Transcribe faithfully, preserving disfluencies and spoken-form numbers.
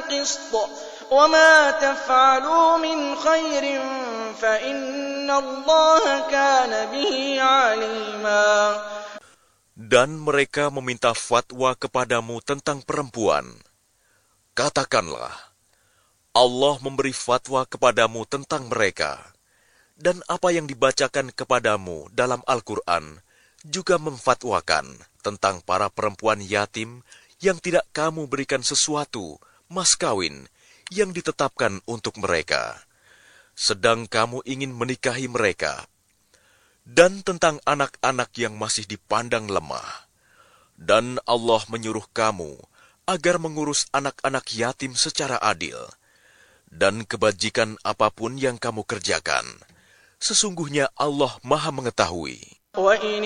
الْقِسْطِ وَمَا تَفْعَلُوا مِنْ خَيْرٍ فَإِنَّ اللَّهَ كَانَ بِهِ عَلِيمًا. Dan mereka meminta fatwa kepadamu tentang perempuan. Katakanlah, Allah memberi fatwa kepadamu tentang mereka, dan apa yang dibacakan kepadamu dalam Al-Quran juga memfatwakan tentang para perempuan yatim yang tidak kamu berikan sesuatu, mas kawin, yang ditetapkan untuk mereka, sedang kamu ingin menikahi mereka, dan tentang anak-anak yang masih dipandang lemah. Dan Allah menyuruh kamu agar mengurus anak-anak yatim secara adil, dan kebajikan apapun yang kamu kerjakan, sesungguhnya Allah Maha Mengetahui.